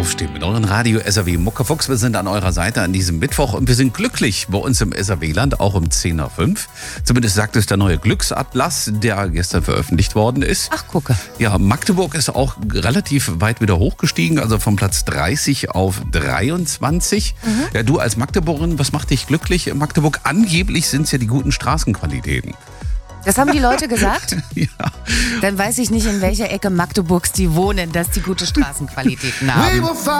Aufstehen mit euren Radio SAW Muckefuchs. Wir sind an eurer Seite an diesem Mittwoch und wir sind glücklich bei uns im SAW-Land, auch um 10:05 Uhr. Zumindest sagt es der neue Glücksatlas, der gestern veröffentlicht worden ist. Ach, gucke. Ja, Magdeburg ist auch relativ weit wieder hochgestiegen, also vom Platz 30 auf 23. Ja, du als Magdeburgerin, was macht dich glücklich in Magdeburg? Angeblich sind es ja die guten Straßenqualitäten. Das haben die Leute gesagt? Ja. Dann weiß ich nicht, in welcher Ecke Magdeburgs die wohnen, dass die gute Straßenqualitäten haben.